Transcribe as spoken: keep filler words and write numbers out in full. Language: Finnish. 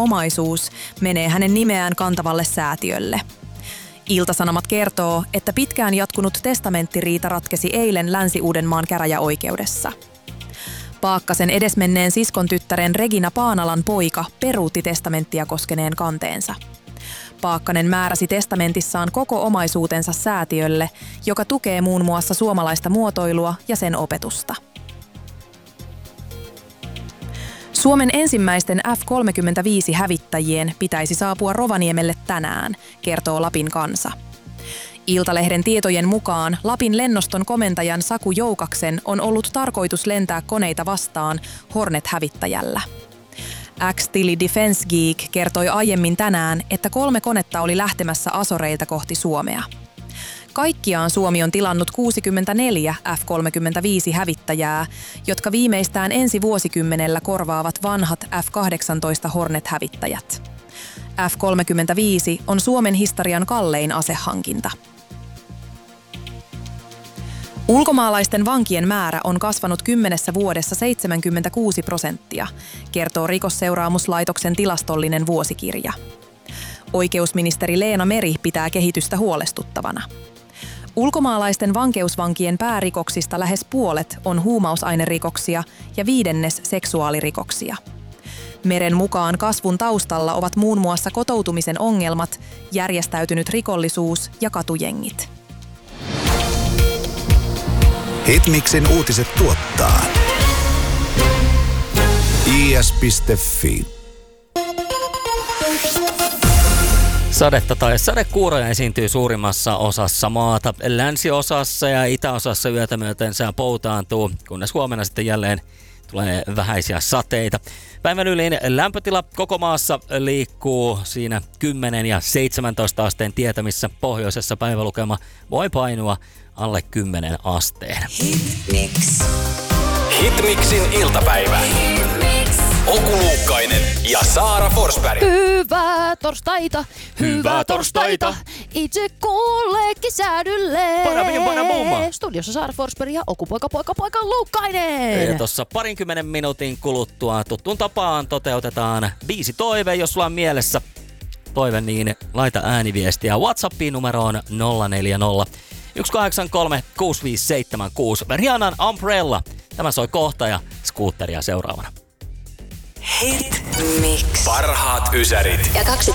omaisuus menee hänen nimeään kantavalle säätiölle. Ilta-Sanomat kertoo, että pitkään jatkunut testamenttiriita ratkesi eilen Länsi-Uudenmaan käräjäoikeudessa. Paakkasen edesmenneen siskon tyttären Regina Paanalan poika peruutti testamenttia koskeneen kanteensa. Paakkanen määräsi testamentissaan koko omaisuutensa säätiölle, joka tukee muun muassa suomalaista muotoilua ja sen opetusta. Suomen ensimmäisten F kolmekymmentäviisi-hävittäjien pitäisi saapua Rovaniemelle tänään, kertoo Lapin Kansa. Iltalehden tietojen mukaan Lapin lennoston komentajan Saku Joukaksen on ollut tarkoitus lentää koneita vastaan Hornet-hävittäjällä. X-tili Defense Geek kertoi aiemmin tänään, että kolme konetta oli lähtemässä Azoreilta kohti Suomea. Kaikkiaan Suomi on tilannut kuusikymmentäneljä F kolmekymmentäviisi-hävittäjää, jotka viimeistään ensi vuosikymmenellä korvaavat vanhat F kahdeksantoista Hornet-hävittäjät. F kolmekymmentäviisi on Suomen historian kallein asehankinta. Ulkomaalaisten vankien määrä on kasvanut kymmenessä vuodessa seitsemänkymmentäkuusi prosenttia, kertoo Rikosseuraamuslaitoksen tilastollinen vuosikirja. Oikeusministeri Leena Meri pitää kehitystä huolestuttavana. Ulkomaalaisten vankeusvankien päärikoksista lähes puolet on huumausainerikoksia ja viidennes seksuaalirikoksia. Meren mukaan kasvun taustalla ovat muun muassa kotoutumisen ongelmat, järjestäytynyt rikollisuus ja katujengit. Hitmixin uutiset tuottaa I S piste Fi. Sadetta tai sadekuuroja esiintyy suurimmassa osassa maata. Länsiosassa ja itäosassa yötä myöten sää poutaantuu, kunnes huomenna sitten jälleen tulee vähäisiä sateita. Päivän ylin lämpötila koko maassa liikkuu siinä kymmenen ja seitsemäntoista asteen tietämissä. Pohjoisessa päivälukema voi painua alle kymmenen asteen. Hitmix. Hitmixin iltapäivä. Oku Luukkainen ja Saara Forsberg. Hyvää torstaita, hyvää torstaita, itse kullekin säädylle. Parabim, parabum. Studiossa Saara Forsberg ja Oku poika poika poika Luukkainen. Ja tuossa parinkymmenen minuutin kuluttua tuttuun tapaan toteutetaan biisi toive, jos sulla on mielessä toive, niin laita ääniviestiä WhatsAppiin numeroon nolla neljä nolla yksi kahdeksan kolme kuusi viisi seitsemän kuusi. Rihannan Umbrella. Tämä soi kohta ja Scooteria seuraavana. Hitmix. Parhaat ysärit. Ja kaksi